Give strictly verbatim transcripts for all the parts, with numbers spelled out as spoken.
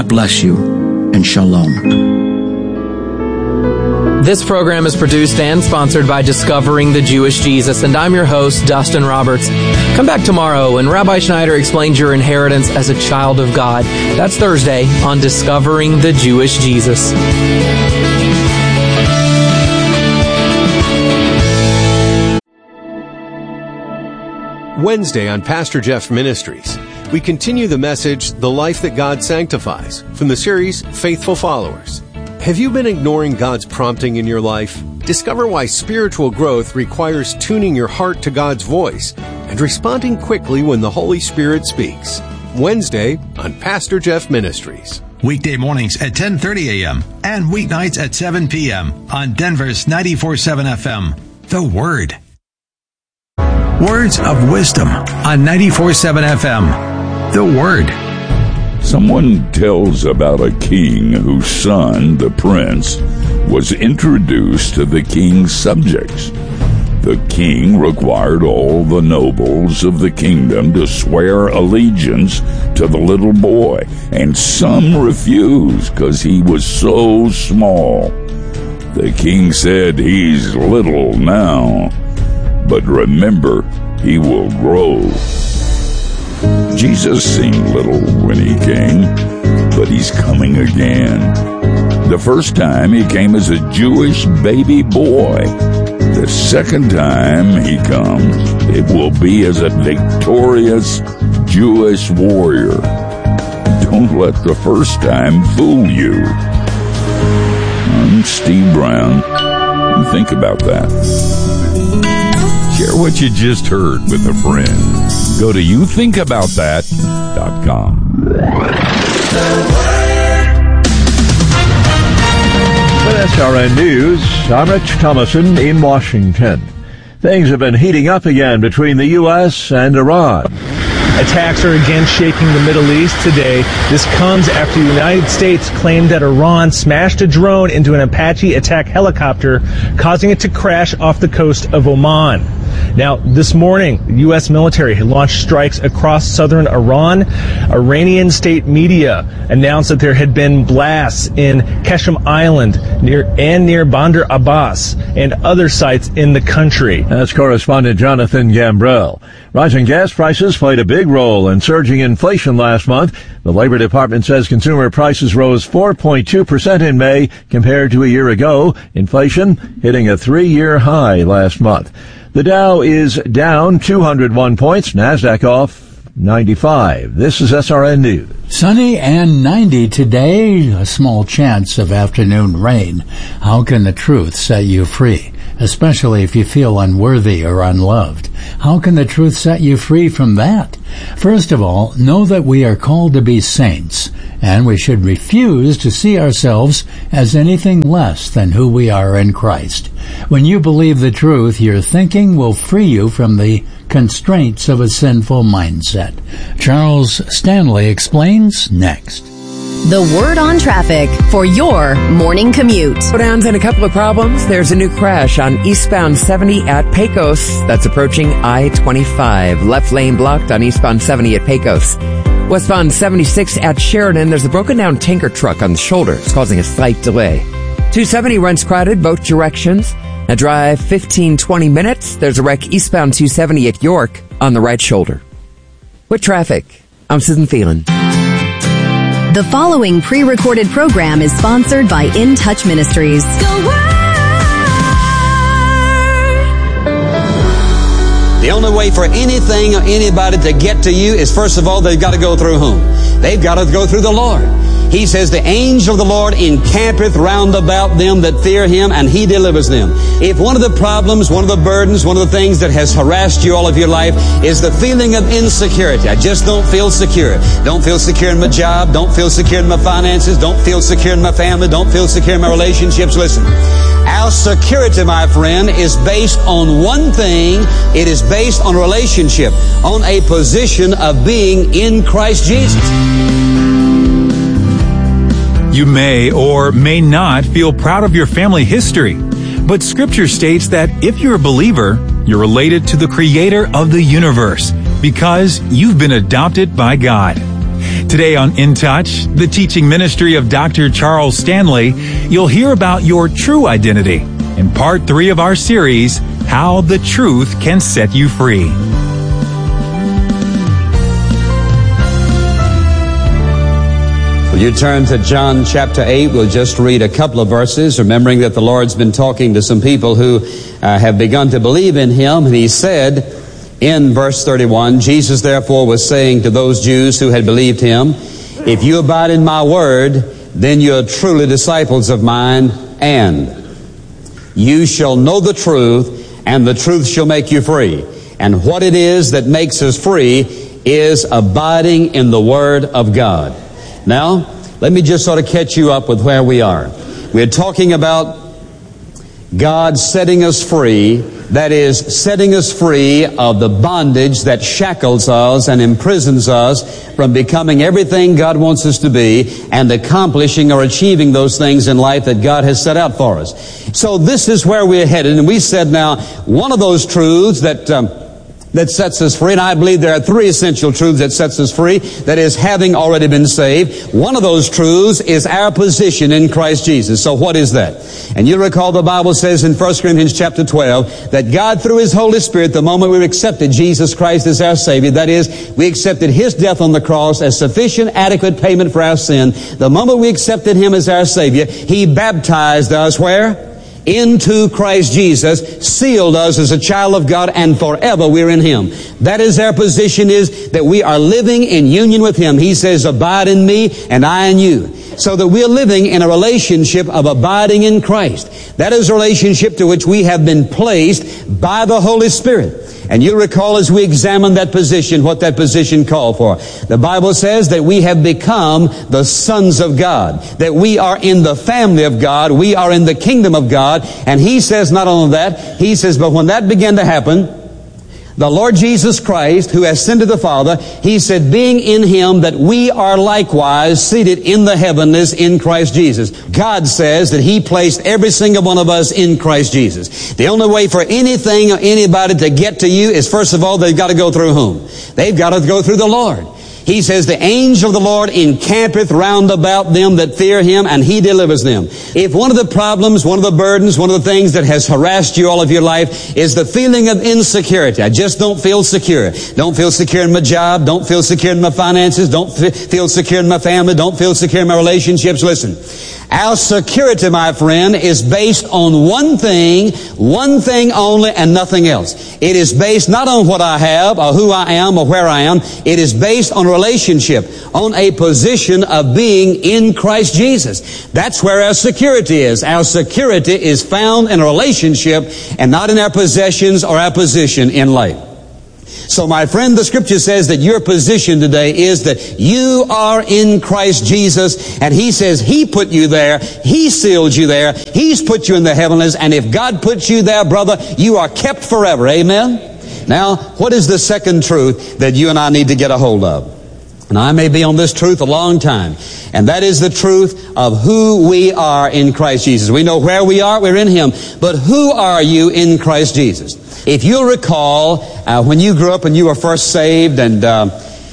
God bless you, and shalom. This program is produced and sponsored by Discovering the Jewish Jesus, and I'm your host, Dustin Roberts. Come back tomorrow when Rabbi Schneider explains your inheritance as a child of God. That's Thursday on Discovering the Jewish Jesus. Wednesday on Pastor Jeff Ministries, we continue the message, The Life That God Sanctifies, from the series Faithful Followers. Have you been ignoring God's prompting in your life? Discover why spiritual growth requires tuning your heart to God's voice and responding quickly when the Holy Spirit speaks. Wednesday on Pastor Jeff Ministries. Weekday mornings at ten thirty a.m. and weeknights at seven p.m. on Denver's ninety-four point seven F M. The Word. Words of Wisdom on ninety-four point seven F M. The Word. Someone tells about a king whose son, the prince, was introduced to the king's subjects. The king required all the nobles of the kingdom to swear allegiance to the little boy, and some refused because he was so small. The king said, "He's little now, but remember, he will grow." Jesus seemed little when he came, but he's coming again. The first time he came as a Jewish baby boy. The second time he comes, it will be as a victorious Jewish warrior. Don't let the first time fool you. I'm Steve Brown. Think about that. Share what you just heard with a friend. Go to you think about that dot com. With S R N News, I'm Rich Thomason in Washington. Things have been heating up again between the U S and Iran. Attacks are again shaking the Middle East today. This comes after the United States claimed that Iran smashed a drone into an Apache attack helicopter, causing it to crash off the coast of Oman. Now, this morning, the U S military launched strikes across southern Iran. Iranian state media announced that there had been blasts in Qeshm Island near and near Bandar Abbas and other sites in the country. That's correspondent Jonathan Gambrell. Rising gas prices played a big role in surging inflation last month. The Labor Department says consumer prices rose four point two percent in May compared to a year ago. Inflation hitting a three-year high last month. The Dow is down two hundred one points, NASDAQ off ninety-five. This is S R N News. Sunny and ninety today, a small chance of afternoon rain. How can the truth set you free, especially if you feel unworthy or unloved? How can the truth set you free from that? First of all, know that we are called to be saints, and we should refuse to see ourselves as anything less than who we are in Christ. When you believe the truth, your thinking will free you from the constraints of a sinful mindset. Charles Stanley explains next. The Word on Traffic for your morning commute. Slowdowns and a couple of problems. There's a new crash on eastbound seventy at Pecos. That's approaching I twenty-five. Left lane blocked on eastbound seventy at Pecos. Westbound seventy-six at Sheridan. There's a broken down tanker truck on the shoulder. It's causing a slight delay. two seventy runs crowded both directions. A drive fifteen, twenty minutes. There's a wreck eastbound two seventy at York on the right shoulder. With traffic, I'm Susan Phelan. The following pre-recorded program is sponsored by In Touch Ministries. Go Word! The only way for anything or anybody to get to you is, first of all, they've got to go through whom? They've got to go through the Lord. He says, the angel of the Lord encampeth round about them that fear him, and he delivers them. If one of the problems, one of the burdens, one of the things that has harassed you all of your life is the feeling of insecurity. I just don't feel secure. Don't feel secure in my job. Don't feel secure in my finances. Don't feel secure in my family. Don't feel secure in my relationships. Listen, our security, my friend, is based on one thing. It is based on a relationship, on a position of being in Christ Jesus. You may or may not feel proud of your family history, but Scripture states that if you're a believer, you're related to the Creator of the universe because you've been adopted by God. Today on In Touch, the teaching ministry of Doctor Charles Stanley, you'll hear about your true identity in part three of our series, How the Truth Can Set You Free. Will you turn to John chapter eight? We'll just read a couple of verses, remembering that the Lord's been talking to some people who uh, have begun to believe in Him. And He said in verse thirty-one, Jesus therefore was saying to those Jews who had believed Him, if you abide in my word, then you are truly disciples of mine, and you shall know the truth, and the truth shall make you free. And what it is that makes us free is abiding in the word of God. Now, let me just sort of catch you up with where we are. We're talking about God setting us free, that is, setting us free of the bondage that shackles us and imprisons us from becoming everything God wants us to be and accomplishing or achieving those things in life that God has set out for us. So this is where we're headed, and we said now, one of those truths that... Um, that sets us free, and I believe there are three essential truths that sets us free, that is, having already been saved. One of those truths is our position in Christ Jesus. So what is that? And you recall the Bible says in First Corinthians chapter twelve that God, through His Holy Spirit, the moment we accepted Jesus Christ as our Savior, that is, we accepted His death on the cross as sufficient, adequate payment for our sin. The moment we accepted Him as our Savior, He baptized us where? Into Christ Jesus, sealed us as a child of God, and forever we're in Him. That is our position, is that we are living in union with Him. He says, abide in me and I in you. So that we're living in a relationship of abiding in Christ. That is a relationship to which we have been placed by the Holy Spirit. And you recall as we examined that position, what that position called for. The Bible says that we have become the sons of God, that we are in the family of God, we are in the kingdom of God. And He says not only that, He says, but when that began to happen, the Lord Jesus Christ, who ascended the Father, He said, being in Him, that we are likewise seated in the heavenlies in Christ Jesus. God says that He placed every single one of us in Christ Jesus. The only way for anything or anybody to get to you is, first of all, they've got to go through whom? They've got to go through the Lord. He says, the angel of the Lord encampeth round about them that fear Him, and He delivers them. If one of the problems, one of the burdens, one of the things that has harassed you all of your life is the feeling of insecurity. I just don't feel secure. Don't feel secure in my job. Don't feel secure in my finances. Don't feel secure in my family. Don't feel secure in my relationships. Listen, our security, my friend, is based on one thing, one thing only, and nothing else. It is based not on what I have or who I am or where I am. It is based on relationship, on a position of being in Christ Jesus. That's where our security is. Our security is found in a relationship and not in our possessions or our position in life. So my friend, the Scripture says that your position today is that you are in Christ Jesus, and He says He put you there, He sealed you there, He's put you in the heavenlies, and if God puts you there, brother, you are kept forever. Amen? Now, what is the second truth that you and I need to get a hold of? And I may be on this truth a long time. And that is the truth of who we are in Christ Jesus. We know where we are, we're in Him. But who are you in Christ Jesus? If you'll recall, uh, when you grew up and you were first saved, and uh,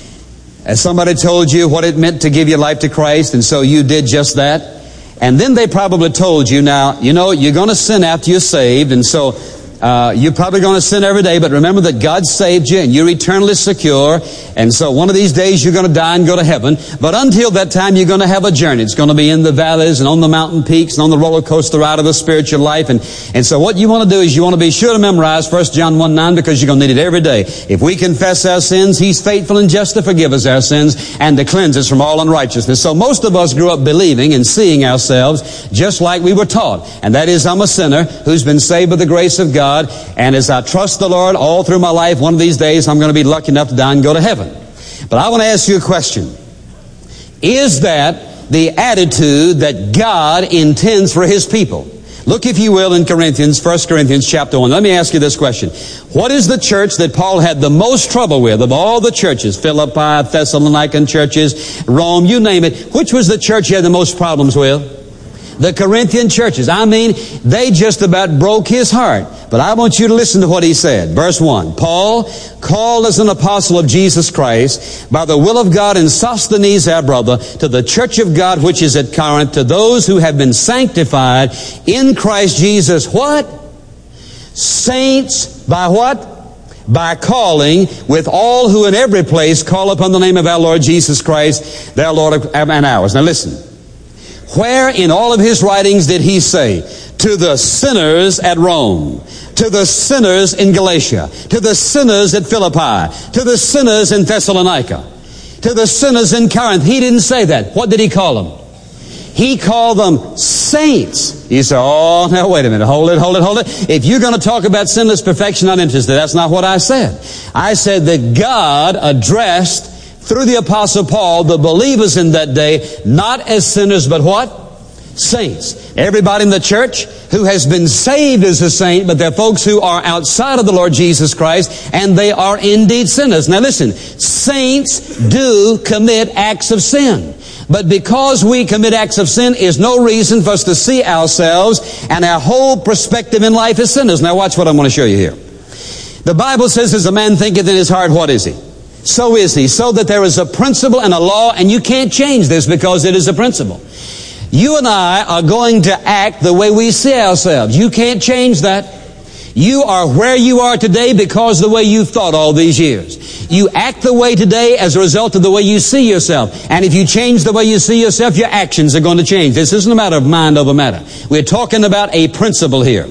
as somebody told you what it meant to give your life to Christ, and so you did just that. And then they probably told you, now, you know, you're going to sin after you're saved, and so Uh, you're probably going to sin every day, but remember that God saved you and you're eternally secure. And so one of these days you're going to die and go to heaven. But until that time, you're going to have a journey. It's going to be in the valleys and on the mountain peaks and on the roller coaster ride of the spiritual life. And, and so what you want to do is you want to be sure to memorize First John one nine, because you're going to need it every day. If we confess our sins, He's faithful and just to forgive us our sins and to cleanse us from all unrighteousness. So most of us grew up believing and seeing ourselves just like we were taught. And that is, I'm a sinner who's been saved by the grace of God. And as I trust the Lord all through my life, one of these days I'm going to be lucky enough to die and go to heaven. But I want to ask you a question. Is that the attitude that God intends for His people? Look, if you will, in Corinthians, First Corinthians chapter one. Let me ask you this question. What is the church that Paul had the most trouble with of all the churches? Philippi, Thessalonican churches, Rome, you name it. Which was the church he had the most problems with? The Corinthian churches, I mean, they just about broke his heart. But I want you to listen to what he said. Verse one, Paul, called as an apostle of Jesus Christ, by the will of God, and Sosthenes our brother, to the church of God which is at Corinth, to those who have been sanctified in Christ Jesus. What? Saints by what? By calling, with all who in every place call upon the name of our Lord Jesus Christ, their Lord and ours. Now listen. Where in all of his writings did he say, to the sinners at Rome, to the sinners in Galatia, to the sinners at Philippi, to the sinners in Thessalonica, to the sinners in Corinth? He didn't say that. What did he call them? He called them saints. You say, oh, now wait a minute. Hold it, hold it, hold it. If you're going to talk about sinless perfection, I'm interested. That's not what I said. I said that God addressed, through the Apostle Paul, the believers in that day, not as sinners, but what? Saints. Everybody in the church who has been saved is a saint, but there are folks who are outside of the Lord Jesus Christ, and they are indeed sinners. Now listen, saints do commit acts of sin. But because we commit acts of sin is no reason for us to see ourselves and our whole perspective in life as sinners. Now watch what I'm going to show you here. The Bible says, as a man thinketh in his heart, what is he? So is he. So that there is a principle and a law, and you can't change this because it is a principle. You and I are going to act the way we see ourselves. You can't change that. You are where you are today because of the way you've thought all these years. You act the way today as a result of the way you see yourself. And if you change the way you see yourself, your actions are going to change. This isn't a matter of mind over matter. We're talking about a principle here.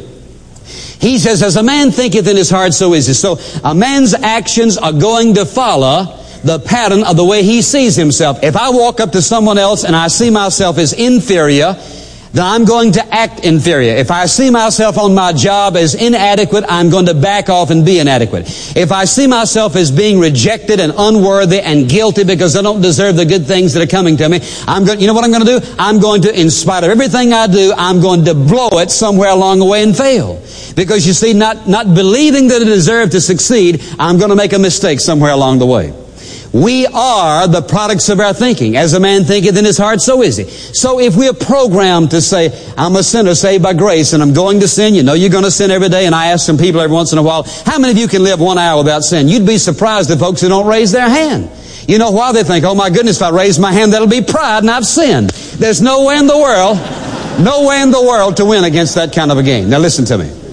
He says, as a man thinketh in his heart, so is he. So a man's actions are going to follow the pattern of the way he sees himself. If I walk up to someone else and I see myself as inferior, then I'm going to act inferior. If I see myself on my job as inadequate, I'm going to back off and be inadequate. If I see myself as being rejected and unworthy and guilty because I don't deserve the good things that are coming to me, I'm going, you know what I'm going to do? I'm going to, in spite of everything I do, I'm going to blow it somewhere along the way and fail. Because you see, not, not believing that I deserve to succeed, I'm going to make a mistake somewhere along the way. We are the products of our thinking. As a man thinketh in his heart, so is he. So if we're programmed to say, I'm a sinner saved by grace and I'm going to sin, you know you're going to sin every day, and I ask some people every once in a while, how many of you can live one hour without sin? You'd be surprised at folks who don't raise their hand. You know why? They think, oh my goodness, if I raise my hand, that'll be pride and I've sinned. There's no way in the world, no way in the world to win against that kind of a game. Now listen to me.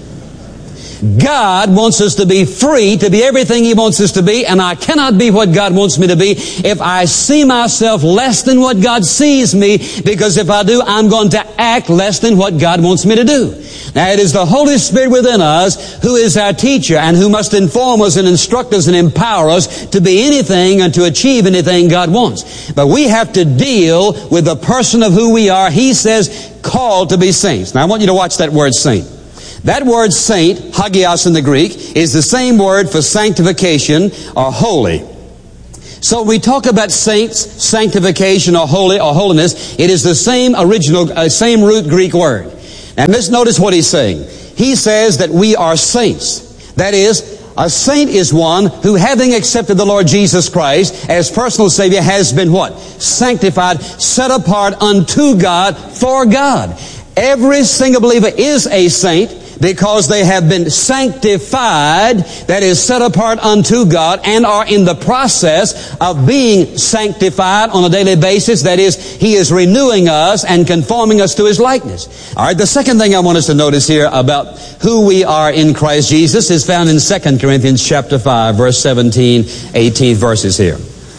God wants us to be free to be everything He wants us to be, and I cannot be what God wants me to be if I see myself less than what God sees me, because if I do, I'm going to act less than what God wants me to do. Now, it is the Holy Spirit within us who is our teacher and who must inform us and instruct us and empower us to be anything and to achieve anything God wants. But we have to deal with the person of who we are. He says, called to be saints. Now, I want you to watch that word saint. That word saint, hagios in the Greek, is the same word for sanctification or holy. So when we talk about saints, sanctification or holy or holiness, it is the same original, uh, same root Greek word. And let's notice what he's saying. He says that we are saints. That is, a saint is one who, having accepted the Lord Jesus Christ as personal Savior, has been what? Sanctified, set apart unto God, for God. Every single believer is a saint because they have been sanctified, that is, set apart unto God, and are in the process of being sanctified on a daily basis. That is, He is renewing us and conforming us to His likeness. All right, the second thing I want us to notice here about who we are in Christ Jesus is found in Second Corinthians chapter five, verse seventeen, eighteen verses here.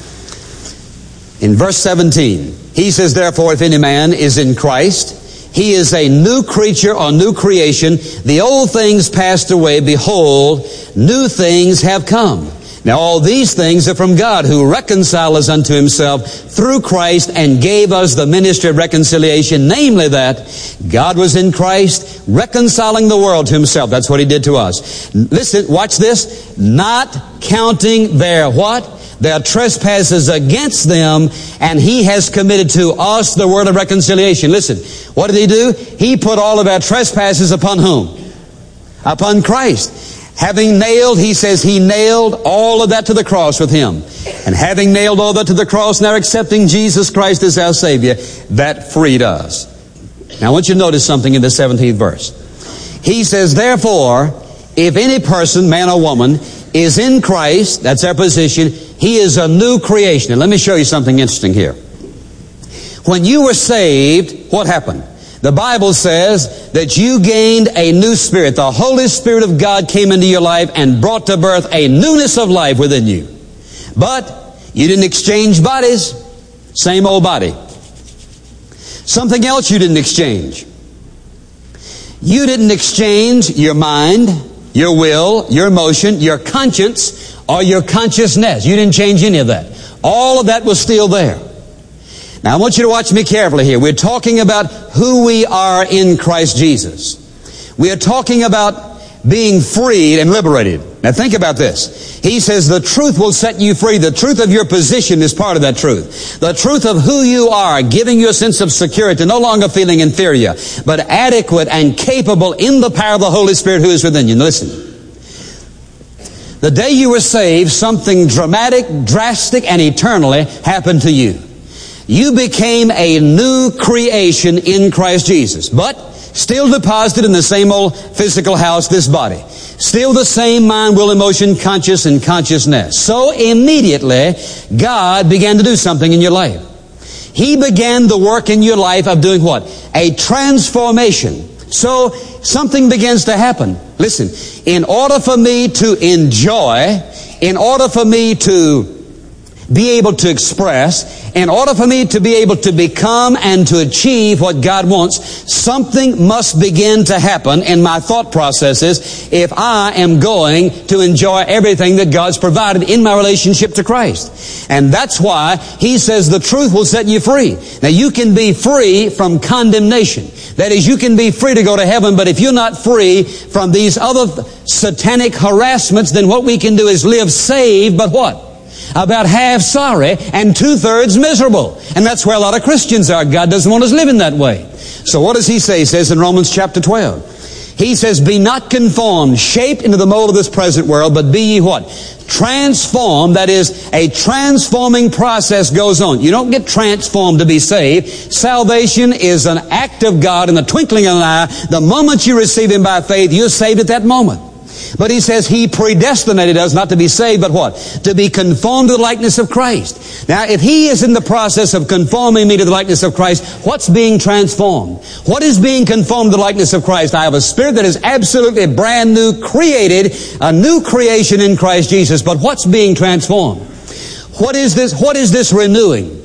In verse seventeen, he says, therefore, if any man is in Christ, he is a new creature or new creation. The old things passed away. Behold, new things have come. Now all these things are from God, who reconciled us unto Himself through Christ and gave us the ministry of reconciliation. Namely that God was in Christ reconciling the world to Himself. That's what He did to us. Listen, watch this. Not counting their what? Their trespasses against them, and He has committed to us the word of reconciliation. Listen, what did He do? He put all of our trespasses upon whom? Upon Christ. Having nailed, He says He nailed all of that to the cross with Him. And having nailed all that to the cross, now accepting Jesus Christ as our Savior, that freed us. Now I want you to notice something in the seventeenth verse. He says, therefore, if any person, man or woman, is in Christ, that's our position, he is a new creation. And let me show you something interesting here. When you were saved, what happened? The Bible says that you gained a new spirit. The Holy Spirit of God came into your life and brought to birth a newness of life within you. But you didn't exchange bodies. Same old body. Something else you didn't exchange. You didn't exchange your mind, your will, your emotion, your conscience, or your consciousness. You didn't change any of that. All of that was still there. Now I want you to watch me carefully here. We're talking about who we are in Christ Jesus. We are talking about being freed and liberated. Now think about this. He says the truth will set you free. The truth of your position is part of that truth. The truth of who you are, giving you a sense of security, no longer feeling inferior, but adequate and capable in the power of the Holy Spirit who is within you. Now listen. The day you were saved, something dramatic, drastic, and eternally happened to you. You became a new creation in Christ Jesus, but still deposited in the same old physical house, this body. Still the same mind, will, emotion, conscious, and consciousness. So immediately, God began to do something in your life. He began the work in your life of doing what? A transformation. So something begins to happen. Listen, in order for me to enjoy, in order for me to be able to express, in order for me to be able to become and to achieve what God wants, something must begin to happen in my thought processes if I am going to enjoy everything that God's provided in my relationship to Christ. And that's why He says the truth will set you free. Now you can be free from condemnation. That is, you can be free to go to heaven, but if you're not free from these other satanic harassments, then what we can do is live saved, but what? About half sorry and two-thirds miserable. And that's where a lot of Christians are. God doesn't want us living that way. So what does He say? He says in Romans chapter twelve. He says, be not conformed, shaped into the mold of this present world, but be ye what? Transformed. That is, a transforming process goes on. You don't get transformed to be saved. Salvation is an act of God in the twinkling of an eye. The moment you receive Him by faith, you're saved at that moment. But He says He predestinated us not to be saved, but what? To be conformed to the likeness of Christ. Now, if He is in the process of conforming me to the likeness of Christ, what's being transformed? What is being conformed to the likeness of Christ? I have a spirit that is absolutely brand new, created, a new creation in Christ Jesus. But what's being transformed? What is this? What is this renewing?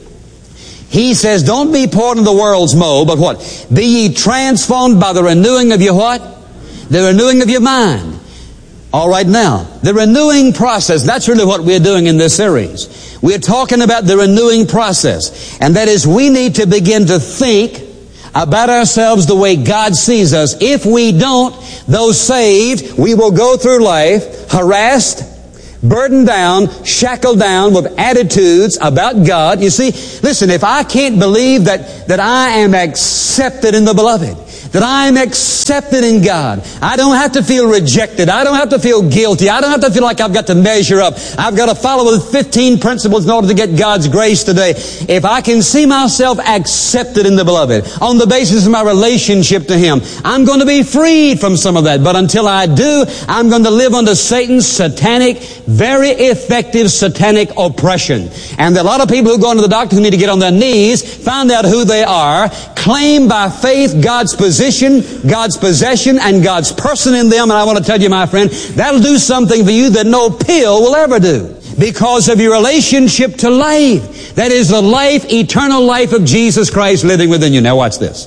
He says, don't be poured into the world's mold, but what? Be ye transformed by the renewing of your what? The renewing of your mind. All right, now, the renewing process, that's really what we're doing in this series. We're talking about the renewing process. And that is, we need to begin to think about ourselves the way God sees us. If we don't, those saved, we will go through life harassed, burdened down, shackled down with attitudes about God. You see, listen, if I can't believe that, that I am accepted in the Beloved, that I am accepted in God, I don't have to feel rejected. I don't have to feel guilty. I don't have to feel like I've got to measure up. I've got to follow the fifteen principles in order to get God's grace today. If I can see myself accepted in the Beloved on the basis of my relationship to Him, I'm going to be freed from some of that. But until I do, I'm going to live under Satan's satanic, very effective satanic oppression. And there are a lot of people who go into the doctor who need to get on their knees, find out who they are, claim by faith God's position, God's possession, and God's person in them. And I want to tell you, my friend, that'll do something for you that no pill will ever do. Because of your relationship to life. That is the life, eternal life of Jesus Christ living within you. Now watch this.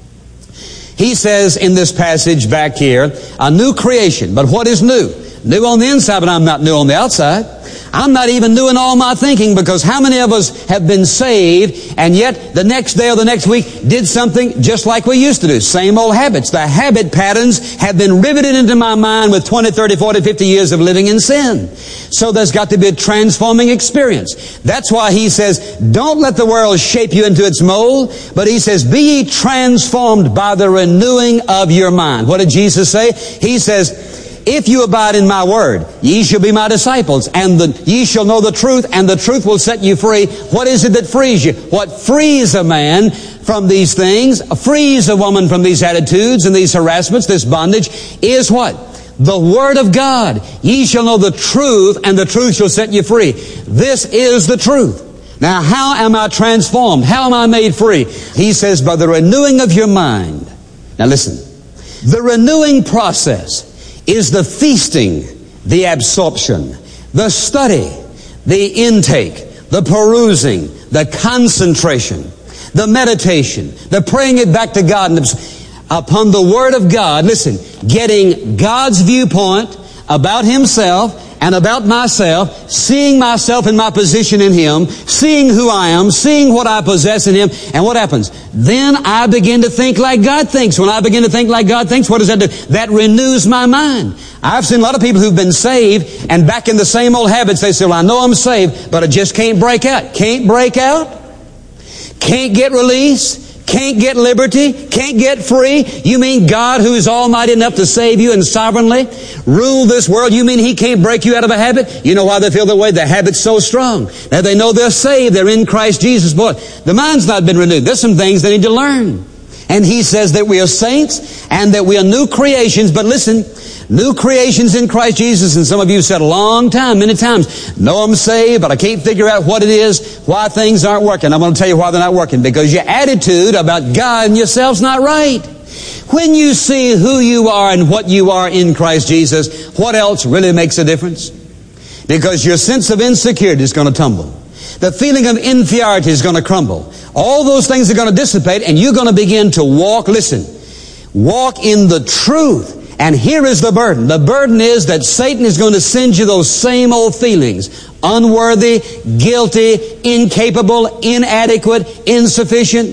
He says in this passage back here, a new creation. But what is new? New on the inside, but I'm not new on the outside. I'm not even new in all my thinking, because how many of us have been saved and yet the next day or the next week did something just like we used to do? Same old habits. The habit patterns have been riveted into my mind with twenty, thirty, forty, fifty years of living in sin. So there's got to be a transforming experience. That's why He says, don't let the world shape you into its mold, but He says, be ye transformed by the renewing of your mind. What did Jesus say? He says, if you abide in my word, ye shall be my disciples, and the, ye shall know the truth, and the truth will set you free. What is it that frees you? What frees a man from these things, frees a woman from these attitudes and these harassments, this bondage, is what? The Word of God. Ye shall know the truth, and the truth shall set you free. This is the truth. Now, how am I transformed? How am I made free? He says, by the renewing of your mind. Now listen. The renewing process is the feasting, the absorption, the study, the intake, the perusing, the concentration, the meditation, the praying it back to God upon the Word of God. Listen, getting God's viewpoint about Himself and about myself, seeing myself and my position in Him, seeing who I am, seeing what I possess in Him, and what happens? Then I begin to think like God thinks. When I begin to think like God thinks, what does that do? That renews my mind. I've seen a lot of people who've been saved and back in the same old habits. They say, well, I know I'm saved, but I just can't break out. Can't break out? Can't get release? Can't get liberty? Can't get free? You mean God, who is almighty enough to save you and sovereignly rule this world, you mean He can't break you out of a habit? You know why they feel that way? The habit's so strong. Now they know they're saved. They're in Christ Jesus. Boy, the mind's not been renewed. There's some things they need to learn. And He says that we are saints and that we are new creations. But listen, new creations in Christ Jesus. And some of you said a long time, many times, no, I'm saved, but I can't figure out what it is, why things aren't working. I'm going to tell you why they're not working. Because your attitude about God and yourself's not right. When you see who you are and what you are in Christ Jesus, what else really makes a difference? Because your sense of insecurity is going to tumble. The feeling of inferiority is going to crumble. All those things are going to dissipate, and you're going to begin to walk, listen, walk in the truth. And here is the burden. The burden is that Satan is going to send you those same old feelings. Unworthy, guilty, incapable, inadequate, insufficient,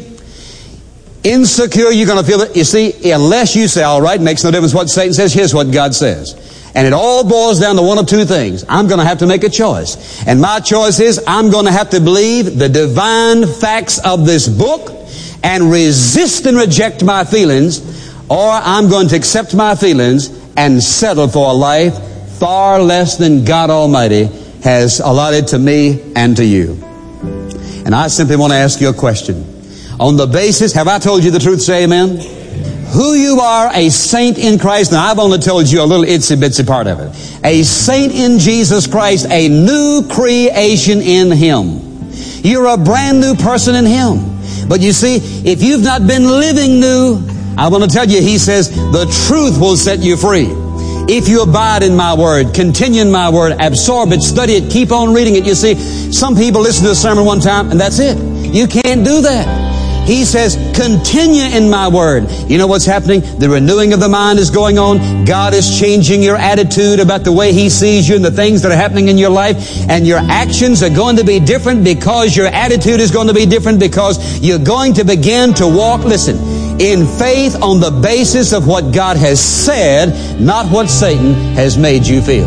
insecure. You're going to feel it. You see, unless you say, all right, makes no difference what Satan says, here's what God says. And it all boils down to one of two things. I'm going to have to make a choice. And my choice is I'm going to have to believe the divine facts of this book and resist and reject my feelings, or I'm going to accept my feelings and settle for a life far less than God Almighty has allotted to me and to you. And I simply want to ask you a question. On the basis, have I told you the truth? Say amen. Who you are, a saint in Christ, and I've only told you a little itsy-bitsy part of it. A saint in Jesus Christ, a new creation in Him. You're a brand new person in Him. But you see, if you've not been living new, I want to tell you, He says, the truth will set you free. If you abide in my word, continue in my word, absorb it, study it, keep on reading it. You see, some people listen to a sermon one time and that's it. You can't do that. He says, continue in my word. You know what's happening? The renewing of the mind is going on. God is changing your attitude about the way He sees you and the things that are happening in your life. And your actions are going to be different because your attitude is going to be different, because you're going to begin to walk, listen, in faith on the basis of what God has said, not what Satan has made you feel.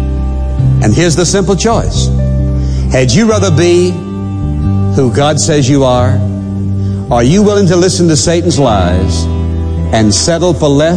And here's the simple choice. Had you rather be who God says you are? Are you willing to listen to Satan's lies and settle for less